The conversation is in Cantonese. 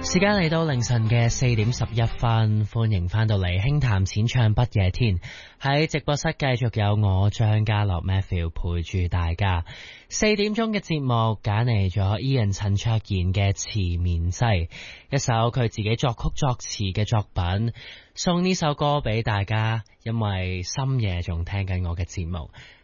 時間嚟到凌晨嘅4:11，歡迎翻到嚟輕談淺唱不夜天，喺直播室繼續有我張家樂 Matthew 陪住大家。4點鐘嘅節目揀嚟咗 Ian 陳卓賢嘅纏綿劑，一首佢自己作曲作詞嘅作品，送呢首歌俾大家，因為深夜仲聽緊我嘅節目。